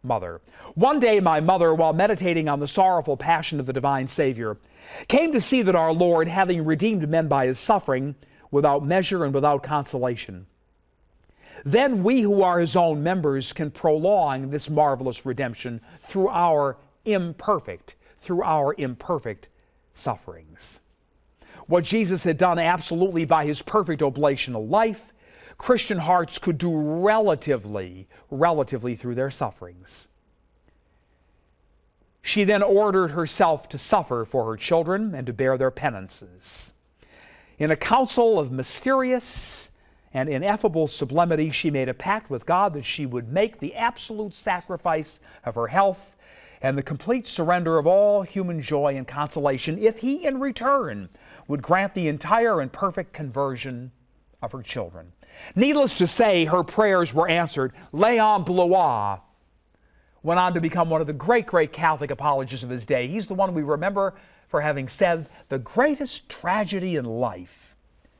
mother. One day my mother, while meditating on the sorrowful passion of the divine Savior, came to see that our Lord, having redeemed men by his suffering, without measure and without consolation, then we who are his own members can prolong this marvelous redemption through our imperfect sufferings. What Jesus had done absolutely by his perfect oblational life, Christian hearts could do relatively through their sufferings. She then ordered herself to suffer for her children and to bear their penances. In a council of mysterious and ineffable sublimity, she made a pact with God that she would make the absolute sacrifice of her health and the complete surrender of all human joy and consolation if he in return would grant the entire and perfect conversion of her children. Needless to say, her prayers were answered. Léon Blois went on to become one of the great Catholic apologists of his day. He's the one we remember for having said, the greatest tragedy in life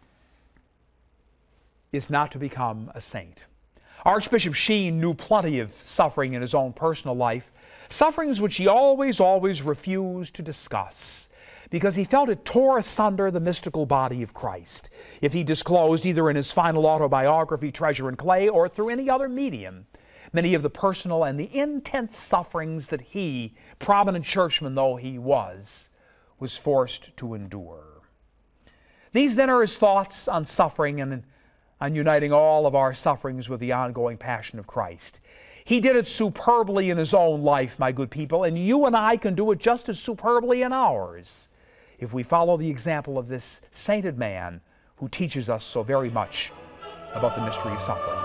is not to become a saint. Archbishop Sheen knew plenty of suffering in his own personal life, sufferings which he always refused to discuss, because he felt it tore asunder the mystical body of Christ if he disclosed, either in his final autobiography, Treasure in Clay, or through any other medium, many of the personal and the intense sufferings that he, prominent churchman though he was forced to endure. These then are his thoughts on suffering and on uniting all of our sufferings with the ongoing passion of Christ. He did it superbly in his own life, my good people, and you and I can do it just as superbly in ours if we follow the example of this sainted man who teaches us so very much about the mystery of suffering.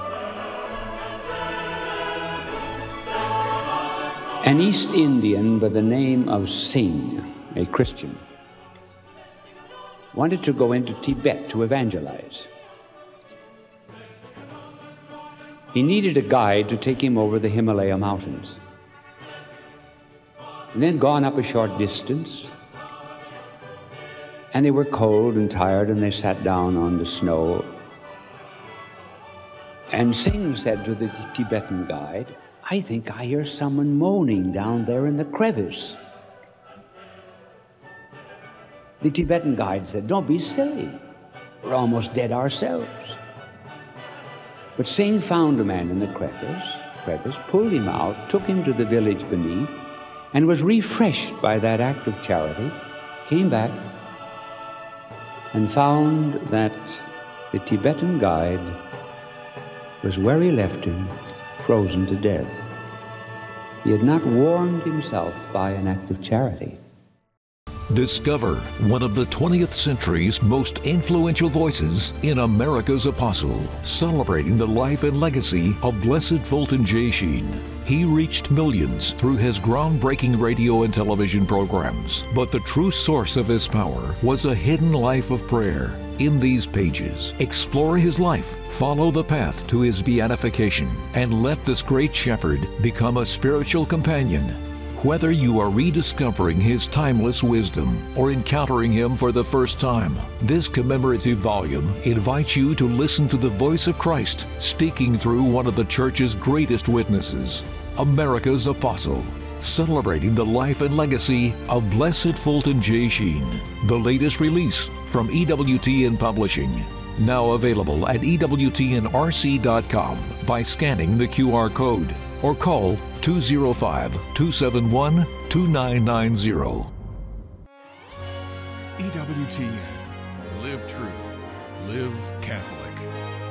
An East Indian by the name of Singh, a Christian, wanted to go into Tibet to evangelize. He needed a guide to take him over the Himalaya mountains. And then gone up a short distance, and they were cold and tired, and they sat down on the snow. And Singh said to the Tibetan guide, "I think I hear someone moaning down there in the crevice." The Tibetan guide said, "Don't be silly. We're almost dead ourselves." But Singh found a man in the crevice, pulled him out, took him to the village beneath, and was refreshed by that act of charity, came back, and found that the Tibetan guide was where he left him, frozen to death. He had not warmed himself by an act of charity. Discover one of the 20th century's most influential voices in America's Apostle, celebrating the life and legacy of Blessed Fulton J. Sheen. He reached millions through his groundbreaking radio and television programs, but the true source of his power was a hidden life of prayer. In these pages, explore his life, follow the path to his beatification, and let this great shepherd become a spiritual companion. Whether you are rediscovering his timeless wisdom or encountering him for the first time, this commemorative volume invites you to listen to the voice of Christ speaking through one of the Church's greatest witnesses, America's Apostle, celebrating the life and legacy of Blessed Fulton J. Sheen. The latest release from EWTN Publishing. Now available at EWTNRC.com by scanning the QR code or call 205-271-2990. EWTN. Live truth. Live Catholic.